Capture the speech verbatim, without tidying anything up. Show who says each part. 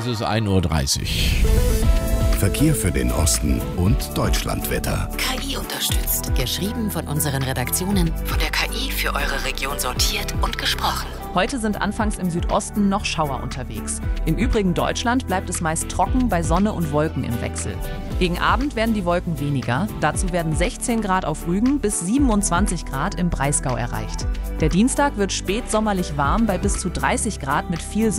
Speaker 1: es ein Uhr dreißig.
Speaker 2: Verkehr für den Osten und Deutschlandwetter.
Speaker 3: K I unterstützt. Geschrieben von unseren Redaktionen, von der K I für eure Region sortiert und gesprochen.
Speaker 4: Heute sind anfangs im Südosten noch Schauer unterwegs. Im übrigen Deutschland bleibt es meist trocken bei Sonne und Wolken im Wechsel. Gegen Abend werden die Wolken weniger. Dazu werden sechzehn Grad auf Rügen bis siebenundzwanzig Grad im Breisgau erreicht. Der Dienstag wird spätsommerlich warm bei bis zu dreißig Grad mit viel Sonne.